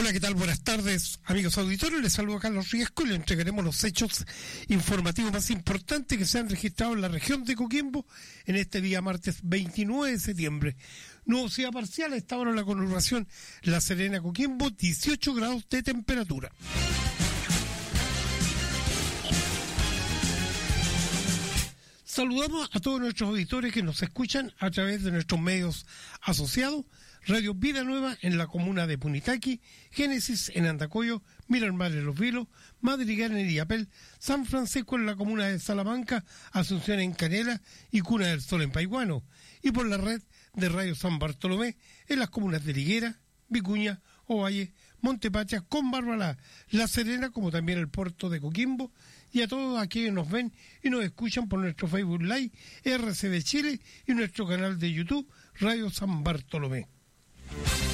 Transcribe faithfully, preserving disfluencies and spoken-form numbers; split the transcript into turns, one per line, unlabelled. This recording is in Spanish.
Hola, ¿qué tal? Buenas tardes, amigos auditores. Les saludo a Carlos Riesco y le entregaremos los hechos informativos más importantes que se han registrado en la región de Coquimbo en este día martes veintinueve de septiembre. Nubosidad parcial, a esta hora la conurbación La Serena, Coquimbo, dieciocho grados de temperatura. Saludamos a todos nuestros auditores que nos escuchan a través de nuestros medios asociados: Radio Vida Nueva en la comuna de Punitaqui, Génesis en Andacoyo, Miramar en Los Vilos, Madrigal en Illapel, San Francisco en la comuna de Salamanca, Asunción en Canela y Cuna del Sol en Paiguano, y por la red de Radio San Bartolomé en las comunas de Liguera, Vicuña, Ovalle, Montepacha, con Barbalá, La Serena, como también el puerto de Coquimbo, y a todos aquellos que nos ven y nos escuchan por nuestro Facebook Live, R C de Chile, y nuestro canal de YouTube, Radio San Bartolomé.